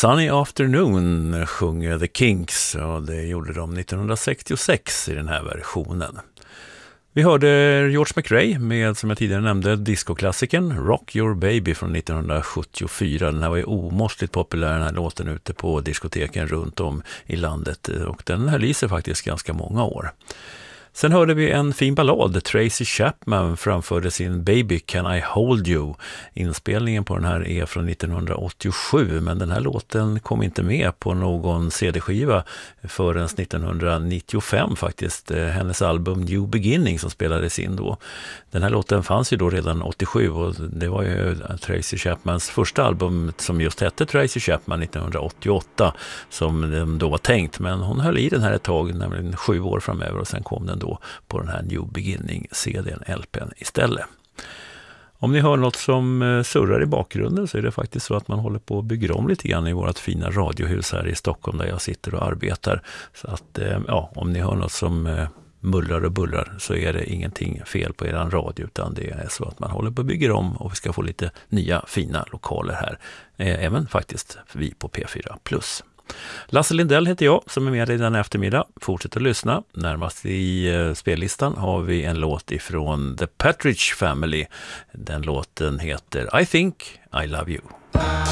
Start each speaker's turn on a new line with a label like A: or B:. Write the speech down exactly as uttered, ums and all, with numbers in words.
A: Sunny Afternoon sjunger The Kinks och det gjorde de nittonhundrasextiosex i den här versionen. Vi hörde George McRae med, som jag tidigare nämnde, discoklassikern Rock Your Baby från nittonhundrasjuttiofyra. Den här var ju omåttligt populär, den här låten, ute på diskoteken runt om i landet, och den höll i sig faktiskt ganska många år. Sen hörde vi en fin ballad. Tracy Chapman framförde sin Baby Can I Hold You. Inspelningen på den här är från nittonhundraåttiosju, men den här låten kom inte med på någon C D-skiva förrän nittonhundranittiofem faktiskt. Hennes album New Beginning som spelades in då. Den här låten fanns ju då redan åttiosju, och det var ju Tracy Chapmans första album som just hette Tracy Chapman nittonhundraåttioåtta som då var tänkt, men hon höll i den här ett tag, nämligen sju år framöver, och sen kom den då på den här New Beginning-C D:n, L P:n istället. Om ni hör något som surrar i bakgrunden så är det faktiskt så att man håller på att bygga om lite grann i vårt fina radiohus här i Stockholm där jag sitter och arbetar. Så att, ja, om ni hör något som mullrar och bullrar så är det ingenting fel på eran radio, utan det är så att man håller på att bygga om och vi ska få lite nya fina lokaler här. Även faktiskt vi på P fyra plus. Lasse Lindell heter jag som är med i den eftermiddag. Fortsätt att lyssna. Närmast i eh, spellistan har vi en låt ifrån The Partridge Family. Den låten heter I Think I Love You.